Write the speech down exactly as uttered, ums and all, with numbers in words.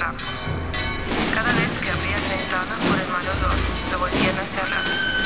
cerramos. Cada vez que abría la ventana por el mal olor, lo volvían a cerrar.